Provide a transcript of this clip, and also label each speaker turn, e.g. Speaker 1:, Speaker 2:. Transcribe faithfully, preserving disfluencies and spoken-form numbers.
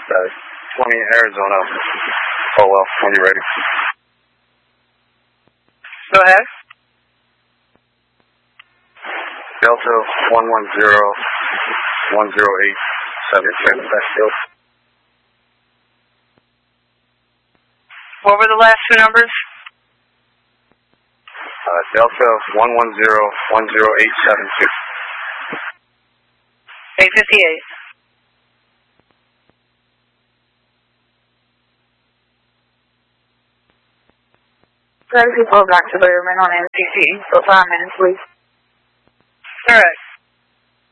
Speaker 1: Uh, twenty Arizona. Oh well, when you're ready.
Speaker 2: Go ahead.
Speaker 1: Delta one one zero one zero eight seven six. That's Delta.
Speaker 2: What were the last two numbers?
Speaker 1: Uh, Delta one one zero one zero eight seven two.
Speaker 2: eight fifty-eight.
Speaker 3: Courtesy flow back to Letterman on M C C. For five minutes, please.
Speaker 2: All right.